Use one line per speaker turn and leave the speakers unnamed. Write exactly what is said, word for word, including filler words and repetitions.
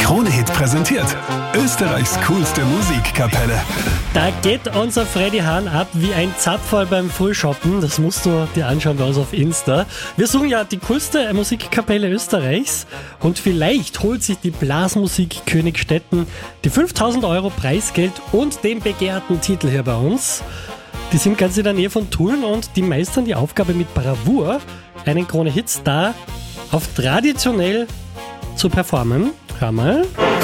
Krone Hit präsentiert Österreichs coolste Musikkapelle.
Da geht unser Freddy Hahn ab wie ein Zapferl beim Frühshoppen. Das musst du dir anschauen bei uns auf Insta. Wir suchen ja die coolste Musikkapelle Österreichs und vielleicht holt sich die Blasmusik Königstetten die fünftausend Euro Preisgeld und den begehrten Titel hier bei uns. Die sind ganz in der Nähe von Tulln und die meistern die Aufgabe mit Bravour, einen Krone Hit Star auf traditionell zu performen. Hör mal.